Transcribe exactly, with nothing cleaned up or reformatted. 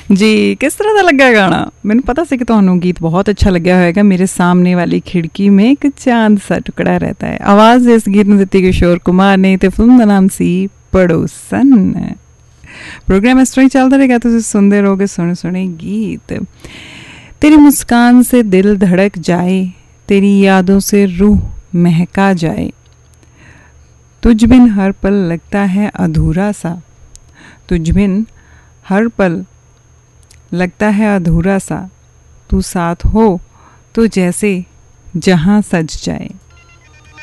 ਜੀ ਕਿਸ ਤਰ੍ਹਾਂ ਦਾ ਲੱਗਾ ਗਾਣਾ? ਮੈਨੂੰ ਪਤਾ ਸੀ ਕਿ ਤੁਹਾਨੂੰ ਗੀਤ ਬਹੁਤ ਅੱਛਾ ਲੱਗਿਆ ਹੋਵੇਗਾ। ਮੇਰੇ ਸਾਹਮਣੇ ਵਾਲੀ ਖਿੜਕੀ में एक चांद सा टुकड़ा रहता है। आवाज़ इस गीत ਨੂੰ ਦਿੱਤੀ ਕਿਸ਼ੋਰ ਕੁਮਾਰ ਨੇ ਤੇ ਫਿਲਮ ਦਾ ਨਾਮ ਸੀ पड़ोसन। प्रोग्राम इस तरह ही चलता रहेगा, तुम सुनते रहोगे सोने सोने गीत। तेरी मुस्कान से दिल धड़क जाए, तेरी यादों से रूह महका जाए, तुझ बिन हर पल लगता है अधूरा सा, तुझ बिन हर पल लगता है अधूरा सा, तू साथ हो तो जैसे जहां सज जाए।